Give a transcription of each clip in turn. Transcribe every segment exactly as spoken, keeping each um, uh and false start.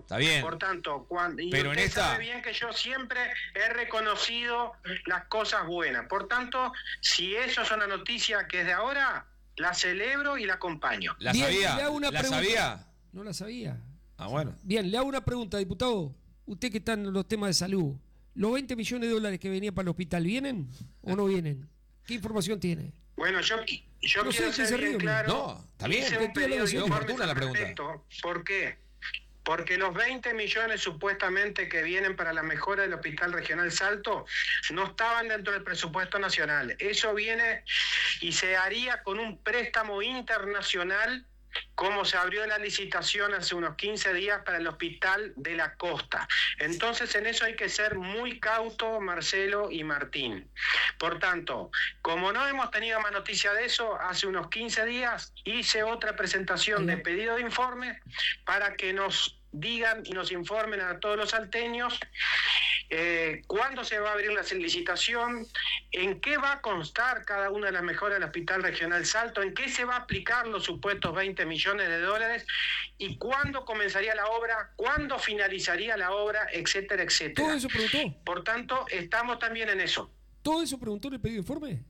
Está bien. Por tanto, cuando, y pero usted en esta... sabe bien que yo siempre he reconocido las cosas buenas. Por tanto, si eso es una noticia que es de ahora, la celebro y la acompaño. ¿La Bien, sabía? le hago una ¿La pregunta. sabía? No la sabía. Ah, bueno. Bien, le hago una pregunta, diputado. Usted que está en los temas de salud, ¿los veinte millones de dólares que venían para el hospital vienen o no vienen? ¿Qué información tiene? Bueno, yo, yo No quiero sé, ser se bien ríe. claro. No, está bien. Hice un Estoy pedido hablando de serio. informes Oportuna la al pregunta. respecto. ¿Por qué? Porque los veinte millones supuestamente que vienen para la mejora del Hospital Regional Salto no estaban dentro del presupuesto nacional. Eso viene y se haría con un préstamo internacional, como se abrió la licitación hace unos quince días para el Hospital de la Costa. Entonces, en eso hay que ser muy cauto, Marcelo y Martín. Por tanto, como no hemos tenido más noticia de eso, hace unos quince días hice otra presentación de pedido de informe para que nos digan y nos informen a todos los salteños eh, cuándo se va a abrir la licitación, en qué va a constar cada una de las mejoras del Hospital Regional Salto, en qué se va a aplicar los supuestos veinte millones de dólares y cuándo comenzaría la obra, cuándo finalizaría la obra, etcétera, etcétera. ¿Todo eso preguntó? Por tanto, estamos también en eso. ¿Todo eso preguntó en el pedido de informe?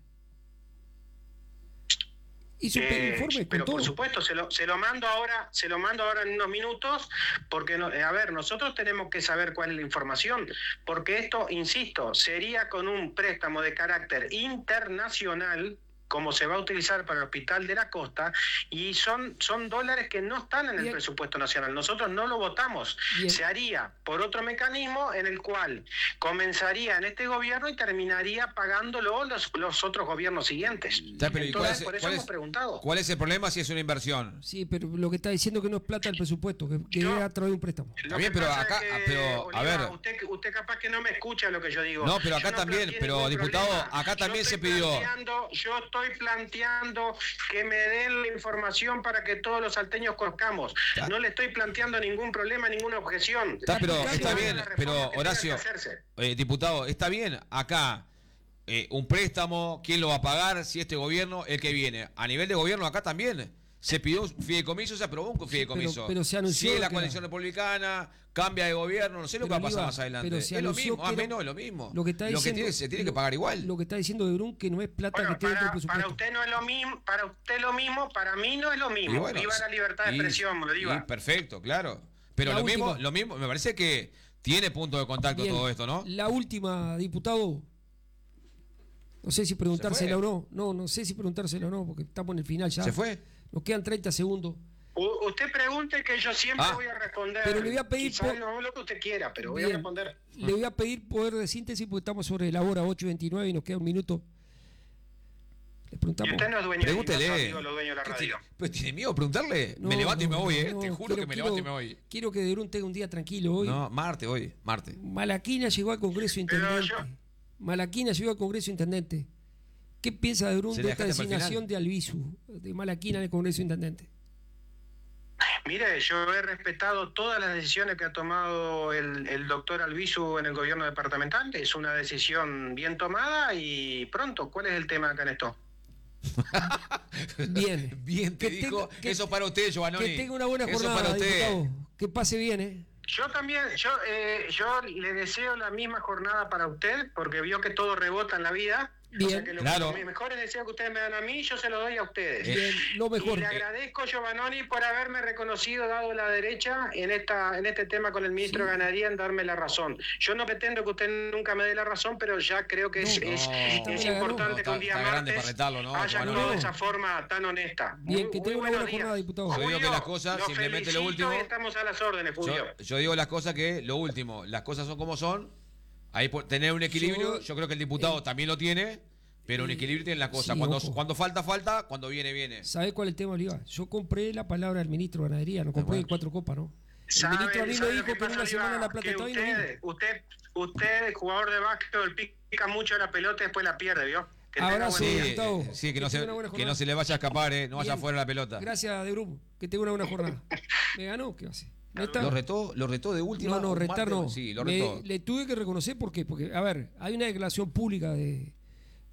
¿Hizo un Eh, pedido de informe con pero todo? por supuesto, se lo, se lo mando ahora, se lo mando ahora en unos minutos, porque no, eh, a ver, nosotros tenemos que saber cuál es la información, porque esto, insisto, sería con un préstamo de carácter internacional, como se va a utilizar para el Hospital de la Costa, y son, son dólares que no están en el Bien. presupuesto nacional. Nosotros no lo votamos. Bien. Se haría por otro mecanismo en el cual comenzaría en este gobierno y terminaría pagándolo los, los otros gobiernos siguientes. Ya, pero ¿y cuál Entonces, es- por eso cuál hemos es- preguntado. ¿Cuál es el problema si es una inversión? Sí, pero lo que está diciendo que no es plata del presupuesto, que, que No. es a través de un préstamo. Lo bien, que pero pasa acá- es que, pero, a Oliva, ver. usted, usted capaz que no me escucha lo que yo digo. No, pero acá Yo también, planteé pero, ningún diputado, problema. acá también Yo se estoy pidió- planteando- Yo estoy planteando que me den la información para que todos los salteños conozcamos. Está. No le estoy planteando ningún problema, ninguna objeción. Está, pero Estoy está hablando bien, de la reforma pero que tenga Horacio, que hacerse. eh, diputado, está bien acá eh, un préstamo, ¿quién lo va a pagar? Si este gobierno, el que viene. A nivel de gobierno acá también se pidió un fideicomiso, se aprobó un fideicomiso. pero- pero se anunció si es la que coalición republicana, cambia de gobierno, no sé lo que Pero, va a pasar Oliva, más adelante. pero se Es lo anunció mismo, que a no- menos es lo mismo. Lo que está diciendo, tiene, se tiene lo- que pagar igual. Lo que está diciendo de Brun que no es plata Bueno, que esté dentro del para, presupuesto. para usted no es lo mismo, para usted lo mismo, para mí no es lo mismo. Y bueno, Viva la libertad de y- expresión, lo digo. y perfecto, claro. Pero La lo mismo, última. lo mismo, me parece que tiene punto de contacto Bien, todo esto, ¿no? La última, diputado. No sé si preguntársela o fue? no. No, no sé si preguntársela o no, porque estamos en el final ya. ¿Se fue? Nos quedan treinta segundos. U- usted pregunte que yo siempre Ah. voy a responder. Pero le voy a pedir Quizás por- no lo que usted quiera, pero voy Bien. a responder. Le voy a pedir poder de síntesis porque estamos sobre la hora ocho y veintinueve y nos queda un minuto. Le Y preguntamos. usted no es dueño Pregúntele. de digo, los dueños de la ¿Qué radio. tiene- Pues tiene miedo a preguntarle. No, me levanto y me no, voy, ¿eh? no, Te juro quiero- que me quiero- levanto y me voy. Quiero que De Brun tenga un día tranquilo hoy. No, Marte hoy, Marte. Malaquina llegó al Congreso Intendente. yo- Malaquina llegó al Congreso Intendente. ¿Qué piensa De Brun ¿Se de le esta dejaste para el designación de Albizu, de Malaquina en el Congreso Intendente? Mire, yo he respetado todas las decisiones que ha tomado el, el doctor Albizu en el gobierno departamental. Es una decisión bien tomada y pronto. ¿Cuál es el tema acá en esto? Bien. Bien, te Que dijo. tenga- que- Eso para usted, Giovanni. Que tenga una buena Eso jornada, para usted. diputado. Que pase bien, ¿eh? Yo también, yo, eh, yo le deseo la misma jornada para usted, porque vio que todo rebota en la vida. Bien. O sea que lo- Claro. los mejores deseos que ustedes me dan a mí, yo se los doy a ustedes. Bien, lo mejor. Y le agradezco, Giovannoni, por haberme reconocido, dado la derecha, en esta en este tema con el ministro de Ganadería, en darme la razón. Yo no pretendo que usted nunca me dé la razón, pero ya creo que es, No, es, no, es no, importante no, que está- un día está grande martes para retarlo, ¿no, haya Giovannoni? actuado de esa forma tan honesta. Bien, Muy- que muy tenga una buenos buena jornada, días. diputado. Yo digo que Julio, las cosas, lo simplemente lo felicito último- y estamos a las órdenes, Julio. Yo, yo digo las cosas que, lo último, las cosas son como son. Ahí por tener un equilibrio, Yo- yo, creo que el diputado eh, también lo tiene, pero un eh, equilibrio tiene las cosas. sí, cuando, ojo. cuando falta, falta, cuando viene, viene. ¿Sabés cuál es el tema, Oliva? Yo compré la palabra del ministro de Ganadería, no compré bueno. el cuatro copas, ¿no? El ¿Sabe- ministro a mí me sabe lo dijo que en pasa, una Oliva? semana la plata Que estaba y no vino. usted, usted, usted, jugador de básquetbol, pica mucho la pelota y después la pierde, ¿vio? Que Ahora tenga buen sí, día. Sí, Gustavo, eh, sí, que, que no se, tenga una buena que jornada. no se le vaya a escapar, eh, no vaya Bien. afuera la pelota. Gracias, De Brum. Que tenga una buena jornada. ¿Me ganó? ¿Qué va a hacer? ¿Neta? Lo retó, lo retó de última. No, no, un retar martes- no. Sí, lo Me- retó. le tuve que reconocer por qué. Porque, a ver, hay una declaración pública de,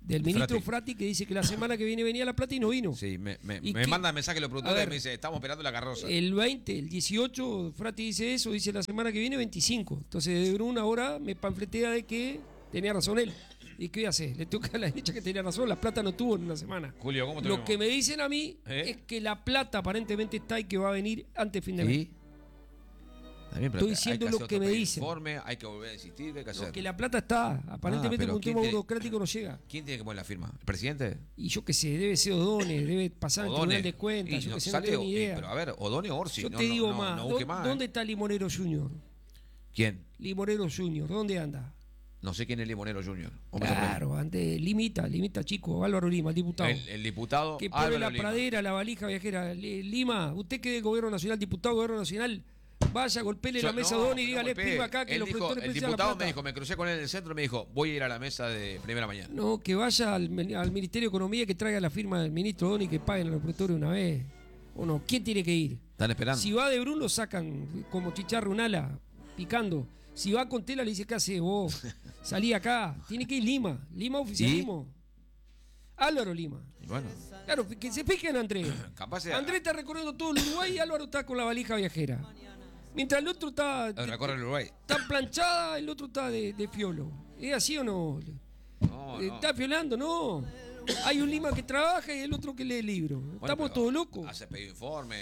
Del ministro Frati. Frati, que dice que la semana que viene venía La Plata y no vino. Sí, me, me, ¿Y me qué? manda mensaje los A productores ver, y me dice, estamos esperando la carroza. El veinte, el dieciocho, Frati dice eso, dice la semana que viene veinticinco. Entonces de Brun ahora me panfletea de que tenía razón él. ¿Y qué voy a hacer? Le toca a la derecha que tenía razón. La Plata no tuvo en una semana. Julio, ¿cómo te Lo vemos? que me dicen a mí ¿Eh? es que La Plata aparentemente está y que va a venir antes de fin de mes. ¿Sí? También, pero Estoy hay diciendo hacer lo otro que me dicen. informe, hay que volver a insistir, ¿qué hay que hacer? No, que La Plata está. Aparentemente pero por un ¿quién tema tiene- burocrático no llega. ¿Quién tiene que poner la firma? ¿El presidente? Y yo qué sé, debe ser Odone, debe pasar al Odone. Tribunal de Cuentas, Y yo no que sé, no sale tengo o- ni y- idea. Pero a ver, Odone o Orsi. Yo no, te no, digo no, más, no ¿dó- busque más, ¿dónde ¿eh? está Limonero Junior? ¿Quién? Limonero Junior, ¿dónde anda? No sé quién es Limonero Junior. ¿O me Claro, antes limita, limita chico, Álvaro Lima, el diputado. sorprende? El, el diputado que pone Álvaro la Lima. pradera, la valija viajera. Li- Lima, usted que es gobierno nacional, diputado de gobierno nacional, vaya, golpele Yo- la mesa no, a Don y no dígale, golpeé. prima acá que Él los dijo- productores El precisan la diputado plata. me dijo, me crucé con él en el centro y me dijo, voy a ir a la mesa de primera mañana. No, que vaya al, al Ministerio de Economía y que traiga la firma del ministro Don y que paguen a los productores una vez. ¿O no? ¿Quién tiene que ir? ¿Están esperando? Si va de Bruno, lo sacan como chicharro un ala, picando. Si va con Tela, le dice, ¿qué haces vos? Salí acá. Tiene que ir Lima. Lima oficialismo. Álvaro Lima. Y bueno, Claro, que se fijen Andrés. capaz sea- Andrés está recorriendo todo el Uruguay y Álvaro está con la valija viajera. Mientras el otro está, eh, recorre el Uruguay. está planchada, el otro está de, de fiolo. ¿Es así o no? No, Eh, no. ¿Está fiolando? No. Hay un Lima que trabaja y el otro que lee libro. Bueno, Estamos pero todos locos. Hace pedido informe.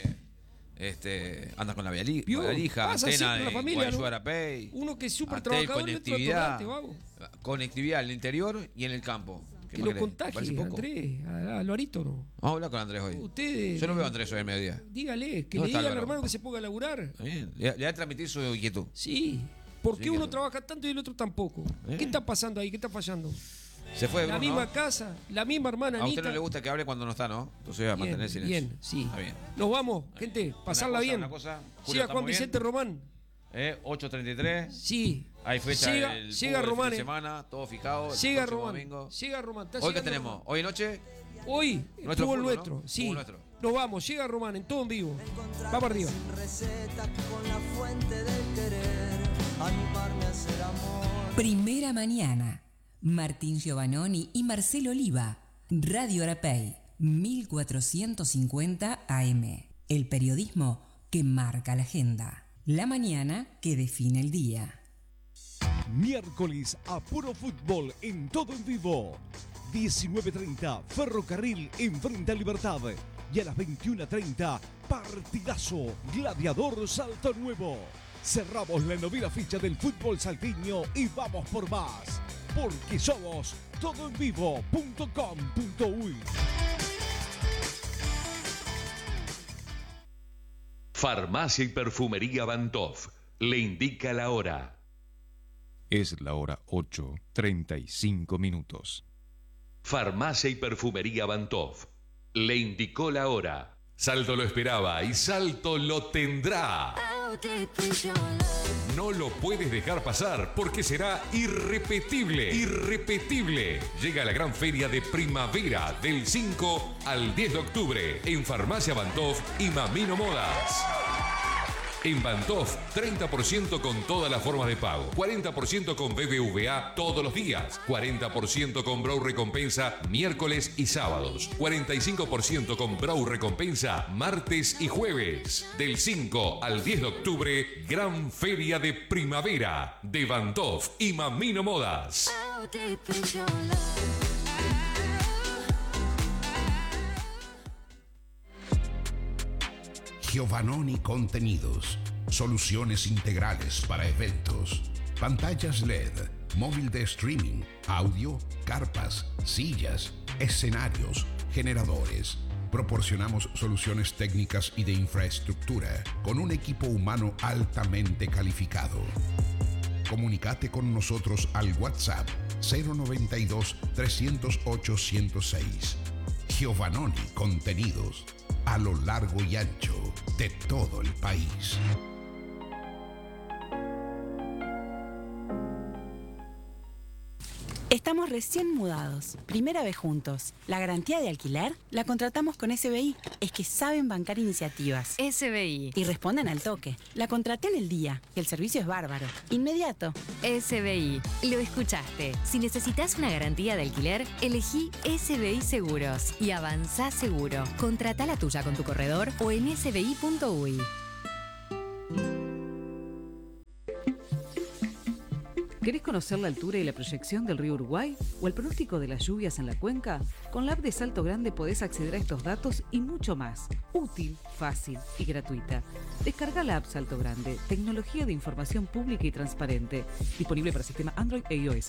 Este, anda con la viali- Vio, valija, pasa antena siempre en la de familia, Guayú ¿no? Arapey. Uno que es súper Antel, trabajador y el otro conectividad, atorrante, vago. conectividad en el interior y en el campo. ¿Qué Que más lo querés? contagie, Parece poco. Andrés, a, a Alvarito no. Vamos a hablar con Andrés hoy. Usted, Yo no veo a Andrés hoy al mediodía. dígale, que ¿Dónde le está diga al Álvaro? hermano que se ponga a laburar. ¿Está bien? Le, le voy a transmitir su inquietud. Sí. ¿Por Sí, qué que uno no. trabaja tanto y el otro tampoco? ¿Eh? ¿Qué está pasando ahí? ¿Qué está fallando? Se fue de La Bruno, misma ¿no? casa, la misma hermana A usted Anita. no le gusta que hable cuando no está, ¿no? Entonces voy a Bien, mantener silencio. bien, sí. Está bien. Nos vamos, gente, pasarla cosa, bien. una cosa. Julio, Llega ¿estamos Juan bien? Vicente Román. Eh, ocho treinta y tres. Sí. Hay fecha Llega, del llega fútbol Román. de eh. semana, todo fijado. el Llega próximo Román. domingo. Llega Román. Está ¿Hoy qué llegando tenemos? Román. ¿Hoy noche? Hoy, Nuestro fútbol fútbol, nuestro. ¿no? Sí. Fútbol nuestro. Nos vamos, llega Román en todo en vivo. Vamos arriba. Receta con la fuente del querer, animarme a hacer amor. Primera mañana. Martín Giovannoni y Marcelo Oliva. Radio Arapey, mil cuatrocientos cincuenta A M. El periodismo que marca la agenda. La mañana que define el día. Miércoles a puro fútbol en todo en vivo. diecinueve treinta, Ferrocarril enfrenta a Libertad. Y a las veintiuna treinta, partidazo, Gladiador Salto Nuevo. Cerramos la novena ficha del fútbol salteño y vamos por más. Porque somos todo en vivo punto com punto uy. Farmacia y Perfumería Bantoff le indica la hora. Es la hora ocho, treinta y cinco minutos. Farmacia y Perfumería Bantoff le indicó la hora. Salto lo esperaba y Salto lo tendrá. No lo puedes dejar pasar porque será irrepetible, irrepetible. Llega la gran feria de primavera del cinco al diez de octubre en Farmacia Bantoff y Mamino Modas. En Bantoff, treinta por ciento con todas las formas de pago, cuarenta por ciento con B B V A todos los días, cuarenta por ciento con Brow Recompensa miércoles y sábados, cuarenta y cinco por ciento con Brow Recompensa martes y jueves. Del cinco al diez de octubre, gran feria de primavera de Bantoff y Mamino Modas. Giovannoni Contenidos. Soluciones integrales para eventos. Pantallas L E D, móvil de streaming, audio, carpas, sillas, escenarios, generadores. Proporcionamos soluciones técnicas y de infraestructura con un equipo humano altamente calificado. Comunicate con nosotros al WhatsApp cero noventa y dos, trescientos ocho, ciento seis. Giovannoni Contenidos, a lo largo y ancho de todo el país. Estamos recién mudados, primera vez juntos. La garantía de alquiler la contratamos con S B I. Es que saben bancar iniciativas. S B I. Y responden al toque. La contraté en el día, que el servicio es bárbaro. Inmediato. S B I. Lo escuchaste. Si necesitas una garantía de alquiler, elegí S B I Seguros y avanzá seguro. Contratá la tuya con tu corredor o en s b i punto u i. ¿Querés conocer la altura y la proyección del río Uruguay o el pronóstico de las lluvias en la cuenca? Con la app de Salto Grande podés acceder a estos datos y mucho más. Útil, fácil y gratuita. Descarga la app Salto Grande, tecnología de información pública y transparente. Disponible para sistema Android e iOS.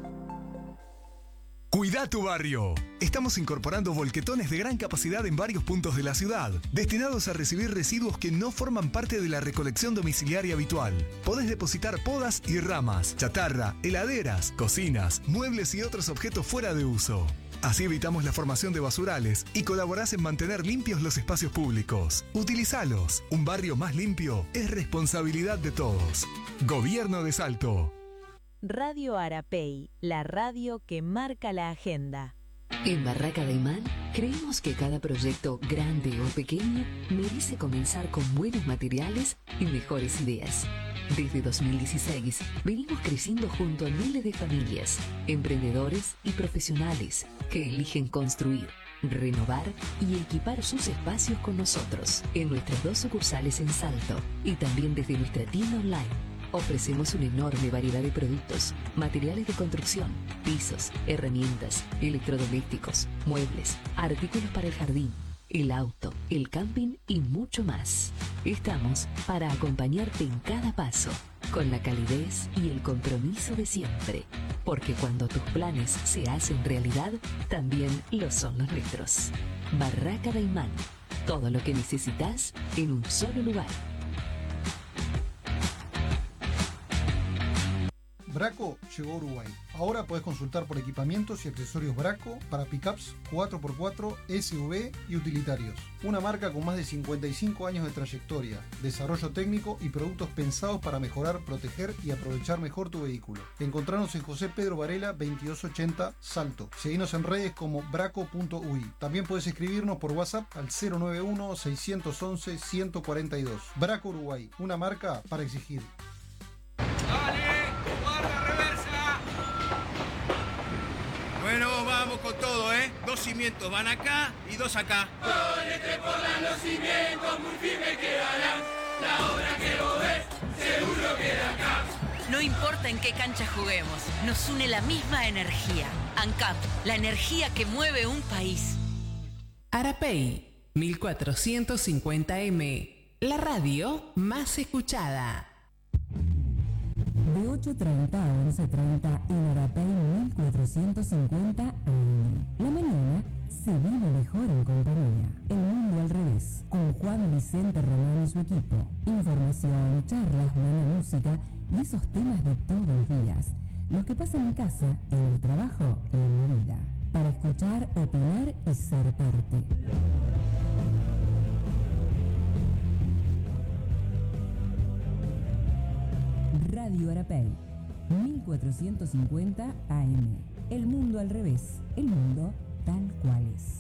Cuida tu barrio. Estamos incorporando volquetones de gran capacidad en varios puntos de la ciudad, destinados a recibir residuos que no forman parte de la recolección domiciliaria habitual. Podés depositar podas y ramas, chatarra, heladeras, cocinas, muebles y otros objetos fuera de uso. Así evitamos la formación de basurales y colaborás en mantener limpios los espacios públicos. Utilizalos. Un barrio más limpio es responsabilidad de todos. Gobierno de Salto. Radio Arapey, la radio que marca la agenda. En Barraca de Imán creemos que cada proyecto, grande o pequeño, merece comenzar con buenos materiales y mejores ideas. Desde dos mil dieciséis venimos creciendo junto a miles de familias, emprendedores y profesionales que eligen construir, renovar y equipar sus espacios con nosotros en nuestras dos sucursales en Salto y también desde nuestra tienda online. Ofrecemos una enorme variedad de productos, materiales de construcción, pisos, herramientas, electrodomésticos, muebles, artículos para el jardín, el auto, el camping y mucho más. Estamos para acompañarte en cada paso, con la calidez y el compromiso de siempre. Porque cuando tus planes se hacen realidad, también lo son los nuestros. Barraca de Imán. Todo lo que necesitas en un solo lugar. Braco llegó a Uruguay. Ahora podés consultar por equipamientos y accesorios Braco para pickups cuatro por cuatro, S U V y utilitarios. Una marca con más de cincuenta y cinco años de trayectoria, desarrollo técnico y productos pensados para mejorar, proteger y aprovechar mejor tu vehículo. Encontranos en José Pedro Varela veintidós ochenta Salto. Seguinos en redes como braco punto u i. También podés escribirnos por WhatsApp al cero nueve uno, seiscientos once, ciento cuarenta y dos. Braco Uruguay, una marca para exigir. Bueno, vamos con todo, ¿eh? Dos cimientos van acá y dos acá. Con este porlan los cimientos muy firmes quedarán. La obra que vos ves, seguro queda acá. No importa en qué cancha juguemos, nos une la misma energía. ANCAP, la energía que mueve un país. Arapey, mil cuatrocientos cincuenta eme, la radio más escuchada. De ocho treinta a once treinta en Arapey mil cuatrocientos cincuenta A M. La mañana se vive mejor en compañía. El mundo al revés, con Juan Vicente Román y su equipo. Información, charlas, buena música y esos temas de todos los días. Los que pasan en casa, en el trabajo y en la vida. Para escuchar, opinar y ser parte. Radio Arapey, mil cuatrocientos cincuenta A M. El mundo al revés, el mundo tal cual es.